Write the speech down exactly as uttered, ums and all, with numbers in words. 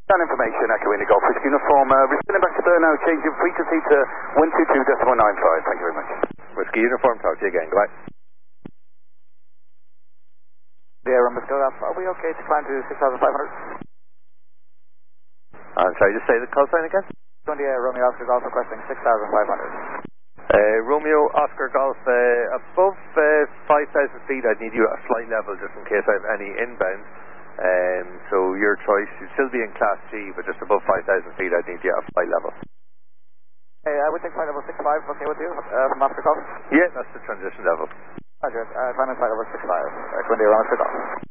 Down information, Echo India Golf Whiskey Uniform, uh, returning back to Burn now, changing frequency to one two two point nine five. Thank you very much. Whiskey Uniform, talk to you again, goodbye. Yeah, Rumble Golf, are we okay to climb to six thousand five hundred? I'm sorry, just say the call sign again? twenty, uh, Romeo Oscar Golf requesting six thousand five hundred. Uh, Romeo Oscar Golf, uh, above uh, five thousand feet, I'd need you at a flight level just in case I have any inbound. Um, so your choice, you'd still be in Class G, but just above five thousand feet, I'd need you at a flight level. Hey, I would take flight level six five, okay with you, uh, from Oscar Golf? Yeah, that's the transition level. Roger, uh, climb in flight level six five, uh, India Oscar Golf.